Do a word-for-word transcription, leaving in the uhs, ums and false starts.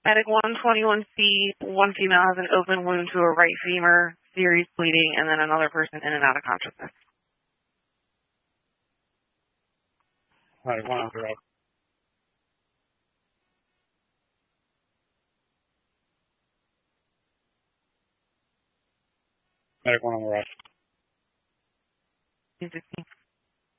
Medic one twenty-one C, one female has an open wound to her right femur, serious bleeding, and then another person in and out of consciousness. Medic one on the road. Medic one on the road. two sixteen.